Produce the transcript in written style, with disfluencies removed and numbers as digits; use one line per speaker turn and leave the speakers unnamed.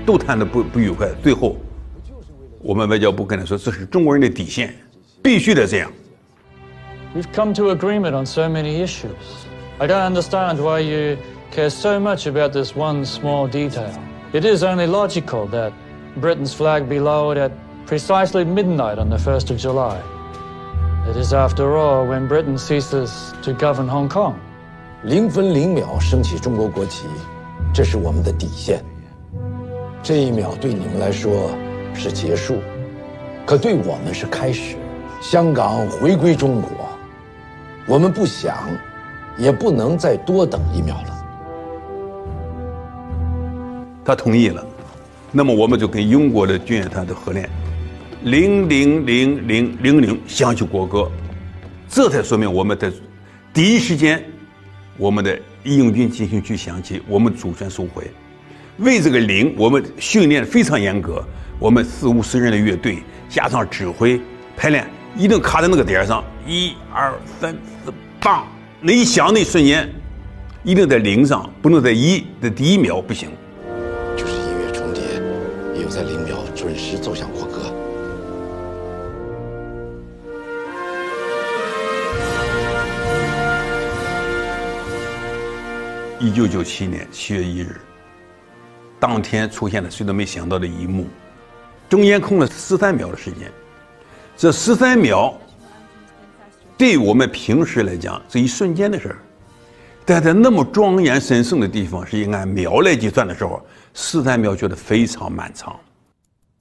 都谈得不愉快。最后，我们外交部跟他说，这是中国人的底线，必须得这样。
We've come to agreement on so many issues. I don't understand why you care so much about this one small detail. It is only logical that Britain's flag be lowered at precisely midnight on the 1st of July. It is, after all, when Britain ceases to govern Hong Kong.
0分0秒升起中国国旗，这是我们的底线。这一秒对你们来说是结束，可对我们是开始。香港回归中国，我们不想，也不能再多等1秒了。
他同意了，那么我们就跟英国的军乐团的合练，000000响起国歌，这才说明我们的第一时间，我们的义勇军进行曲响起，我们主权收回。为这个0，我们训练非常严格，我们40-50人的乐队加上指挥排练，一定卡在那个点上，1、2、3、4，棒！那一响那一瞬间，一定在0上，不能在1的第1秒不行。
就是音乐重叠，也有在0秒准时奏响国歌。
1997年7月1日，当天出现了谁都没想到的一幕，中间空了13秒的时间，这13秒对我们平时来讲是一瞬间的事儿，但在那么庄严神圣的地方，是以按秒来计算的时候，13秒觉得非常漫长。